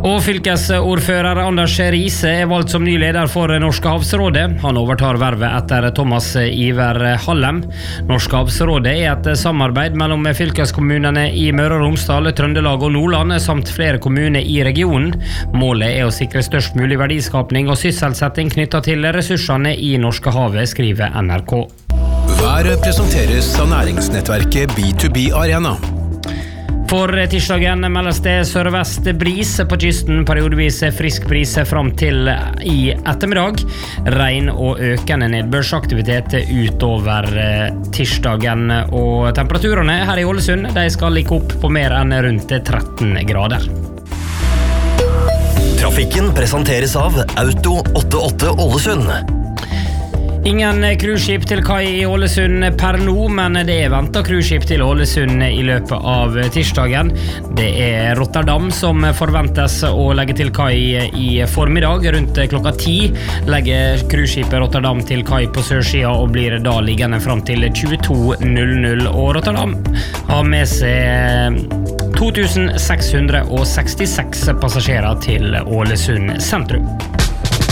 Og fylkesordfører Anders Riise valgt som ny leder for Norske Havsrådet. Han overtar vervet etter Thomas Iver Hallem. Norske Havsrådet et samarbeid mellom fylkeskommunene i Møre og Romsdal, Trøndelag og Nordland, samt flere kommuner i regionen. Målet å sikre størst mulig verdiskapning og sysselsetting knyttet til ressursene i Norske havet, skriver NRK. Været presenteres av næringsnettverket B2B Arena. For tirsdagen meldes det sørvest bris på kysten, periodevis frisk bris frem til i ettermiddag. Regn og økende nedbørsaktivitet utover tirsdagen, og temperaturene her i Ålesund de skal ligge opp på mer enn rundt 13 grader. Trafikken presenteres av Auto 88 Ålesund. Ingen cruiseskip til kai i Ålesund per nå, men det ventet cruiseskip til Ålesund i løpet av tirsdagen. Det Rotterdam som forventes å legge til kai i formiddag. Rundt klokka 10 legger cruiseskipet Rotterdam til kai på sørsida og blir da liggende frem til 22:00. Og Rotterdam har med seg 2666 passasjerer til Ålesund sentrum.